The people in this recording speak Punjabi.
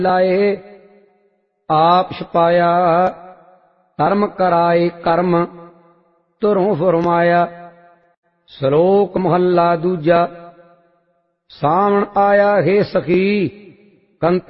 ਲਾਏ ਆਪ ਛਪਾਇਆ ਧਰਮ ਕਰਾਏ ਕਰਮ ਧੁਰੋਂ ਫੁਰਮਾਇਆ। ਸ਼ਲੋਕ ਮਹੱਲਾ ਦੂਜਾ। ਸਾਵਣ ਆਇਆ ਹੈ ਸਖੀ